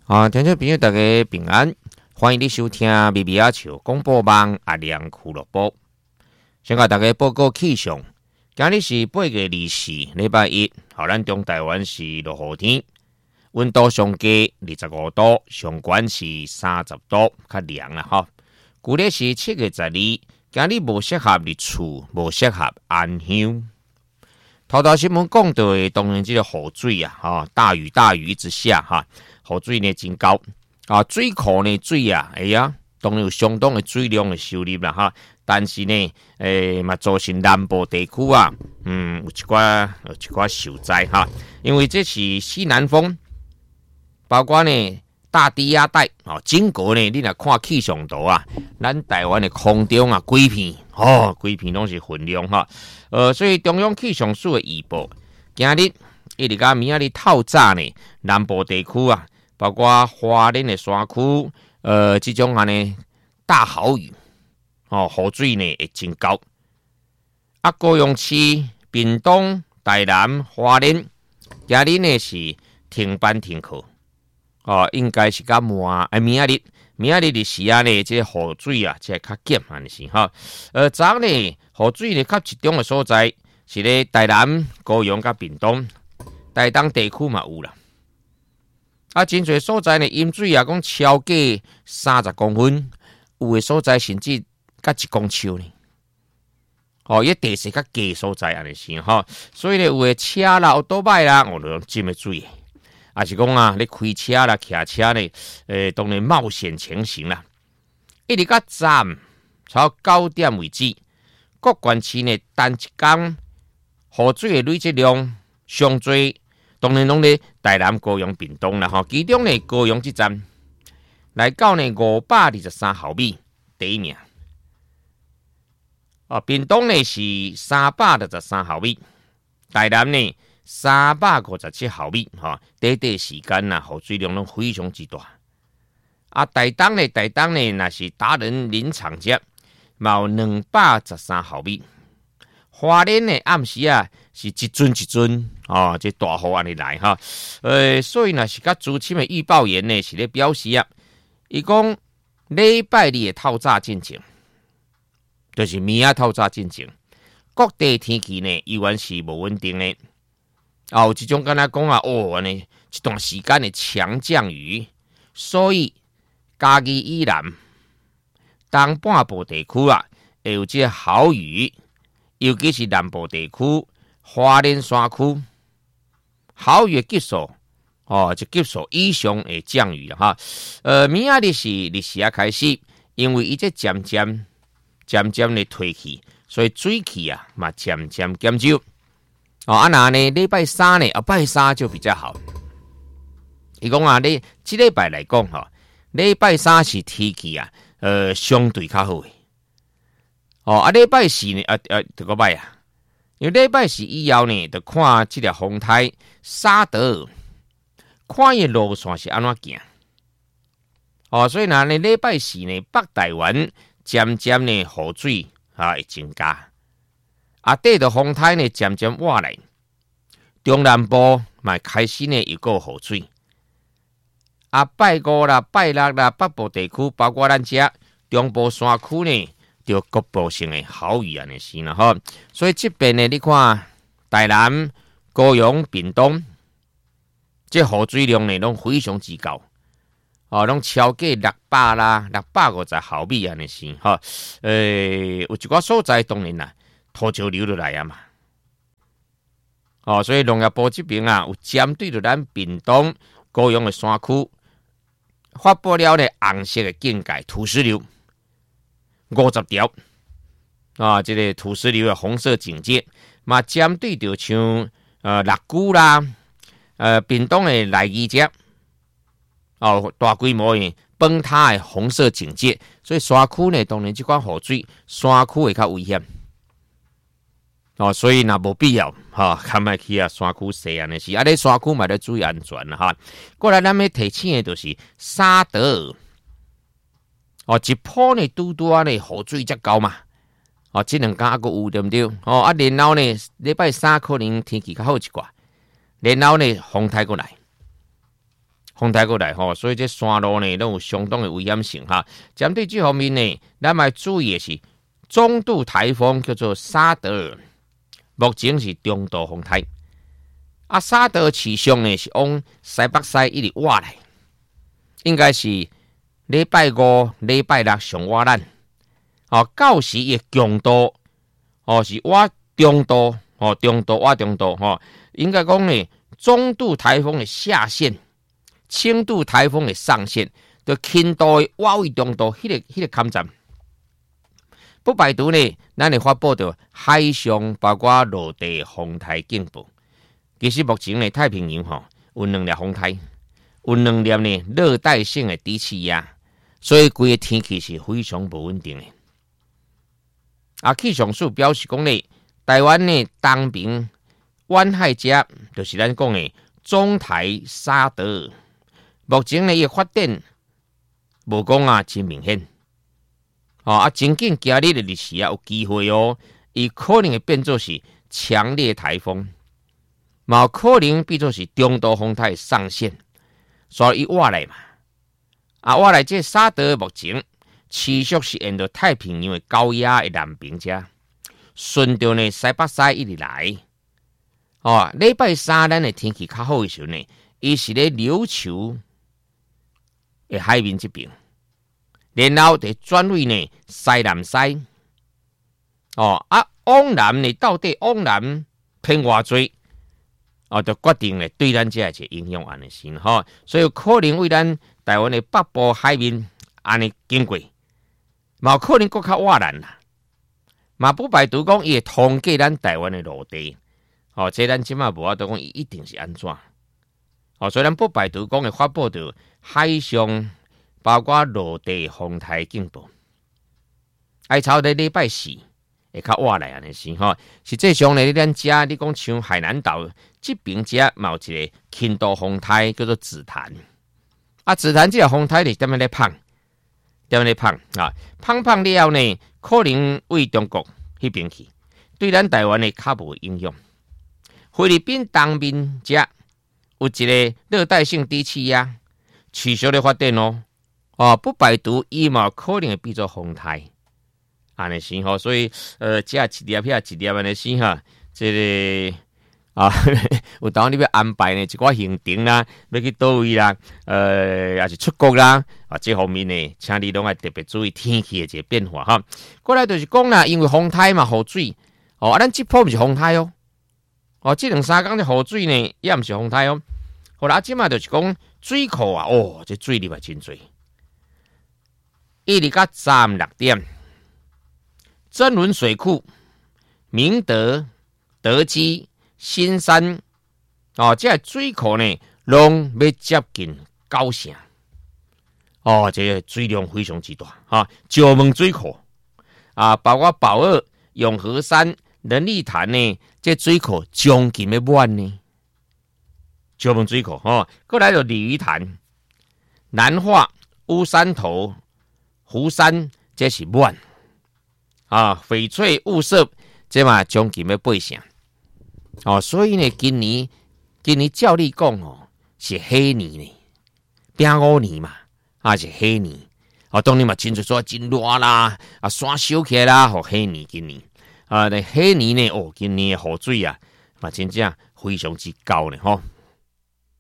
听众朋友大家平安，欢迎你收听微微阿笑广播网阿良俱乐部。先甲大家报告气象，今日是8月24礼拜一，咱中台湾是落雨天，温度上低25度，上悬是30度，较凉啦哈。旧历是7月12，今日无适合入厝，无适合安乡。头条新闻讲到的，当然这个雨水啊，大雨一直下哈。雨水呢真高水库呢水当然有相当的水量的收入啦哈，但是呢，嘛造成南部地区有一寡受灾哈，因为这是西南风，包括呢大低压带整个呢，你若看气象图咱台湾的空中规片拢是云量哈，所以中央气象署的预报，今日一直到明仔日透早呢，南部地区包括花莲的山区，这种呢大豪雨，雨水呢会真高。高雄市、屏东、台南、花莲，今日呢是停班停课，应该是到明仔日的时呢，这雨水才较减安是哈。昨呢雨水呢较集中的所在是咧台南、高雄甲屏东、台东地区嘛有啦。真侪所在呢，淹水讲超过30公分，有的所在甚至甲1公尺呢。伊地势较低所在安尼是哈，所以呢，有的车啦、奥多摆啦，我都浸的水。是讲你开车啦、骑车呢，当然冒险前行啦。一直到站超9点为止，各县市呢单一天雨水的累积量上多。当然拢咧台南、高雄、屏东啦，其中呢高雄这站来到呢523毫米，第一名。屏东呢是313毫米，台南呢357毫米，短时间雨水量拢非常之大。台东呢那是达人林场街，嘛有213毫米。花莲呢暗时是一尊，这大雨安尼来哈，所以呢是甲资深的预报员呢是咧表示伊讲礼拜2的透早进前，就是明仔透早进前，各地天气呢依然是无稳定的，有这种敢若讲呢一段时间的强降雨，所以嘉义以南东半部地区会有这豪雨。尤其是南部地区、花莲山区，豪雨的级数这级数以上的降雨啦哈。明仔日是日时开始，因为伊这渐渐的退去，所以水气嘛渐渐减少。那呢礼拜3呢，拜3就比较好。伊讲你这礼拜来讲礼拜3是天气相对较好的。礼拜4呢，这个摆因为礼拜4以后呢，就看这条风台沙德尔，看伊路线是安怎行。所以呢，礼拜4呢，北台湾渐渐呢雨水会增加，对着风台呢渐渐挖来，中南部嘛开始呢又有雨水。拜5啦、拜6啦，北部地区包括咱遮中部山区呢。就局部性的豪雨安尼是啦哈，所以这边呢，你看台南、高雄、屏东，这雨水量呢拢非常之高，拢超过600啦、650毫米安尼是哈。有一寡所在当然土石流就来嘛。所以农业部这边有针对着咱屏东、高雄的山区，发布了呢红色的警戒土石流。50条这个土石流的红色警戒，嘛针对着像六股啦，屏东的来义遮，大规模的崩塌的红色警戒，所以山区呢，当然这款雨水，山区会较危险。所以那无必要看卖去山区洗安尼是，你山区嘛要注意安全啦哈。过来咱要提醒的就是沙德尔。一波呢，拄呢雨水才高嘛，这两天还阁有对不对？然后呢，礼拜3可能天气较好一寡，然后呢风台过来， 风台过来吼，所以这山路呢都有相当的危险性哈。针对这方面呢，咱要注意的是中度台风叫做沙德尔，目前是中度风台。啊，沙德尔气象呢是往西北西一直挖来，应该是礼拜五、礼拜六上挖咱。哦，到时的强度哦是挖中度哦，中度挖中度吼，应该讲呢中度台风的下限。轻度台风的上限，就轻度的挖位中度，迄个勘站，不排除呢，咱会发布到海上包括陆地风台警报。其实目前呢，太平洋吼有2粒风台，有2粒呢热带性的低气压，所以规个天气是非常不稳定的。啊，气象署表示讲呢，台湾呢东边湾海遮，就是咱讲的中台沙德尔。目前呢，伊发展无讲啊，真明显。真紧今日的日时啊，有机会哦，伊可能会变作是强烈台风，嘛有可能变作是中度风台上限，所以伊挖来嘛。挖来这沙德目前持续是沿着太平洋的高压的南边遮，顺着呢西北西一直来。礼拜三咱的天气较好的时候呢，伊是咧琉球的海面这边，然后就转为呢西南西，往南呢到底往南偏偌多，就决定了对咱这一个影响安尼先哈，所以可能为咱台湾的北部海面安尼经过，嘛可能更较瓦难啦，嘛不排除讲伊会通过咱台湾的陆地，这咱即马无法度讲一定是安怎。所以咱不排除讲会发布到海上，包括陆地风台警报。爱超在礼拜4会较晚来安尼先吼。实际上呢，咱遮你讲像海南岛这边遮嘛有一个轻度风台叫做紫檀。紫檀这个风台是点样咧碰？点样咧碰啊？碰了后呢，可能为中国迄边去，对咱台湾呢较无影响。菲律宾东面遮有一个热带性低气压持续的发展不排除伊嘛可能会变做风台，安尼先吼，所以这一粒遐一粒安尼先哈，这个有当你要安排呢一寡行程啦，要去倒位啦，也是出国啦，这方面呢，请你拢要特别注意天气的一个变化哈。过来就是讲啦，因为风台嘛雨水咱这波不是风台这2-3天的雨水呢，也不是风台好啦，即嘛就是讲水库这水入来真多。一直到36点，真伦水库、明德、德基、新山这水库呢，拢要接近9成。这个水量非常之大石门水库包括宝二、永和山、仁义潭呢，这水库将近要满呢。石门水库过来就鲤鱼潭、南化、乌山头、湖山，这是满翡翠、雾社，这嘛将近要8成所以呢，今年照你讲是黑年呢，丙午年嘛是黑年当然嘛，真说真热啦山烧起来啦黑年今年黑年呢今年的雨水嘛真正非常之高呢